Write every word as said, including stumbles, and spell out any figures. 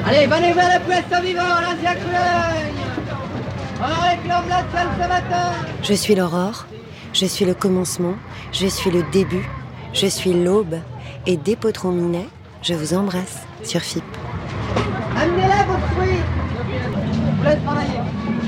Allez, venez voir le poisson vivant, l'ancien Coulogne. On réclame la salle ce matin. Je suis l'aurore, je suis le commencement, je suis le début, je suis l'aube. Et dès Potron-Minet, je vous embrasse sur F I P. Amenez-la, vos fruits. Je vous laisse travailler.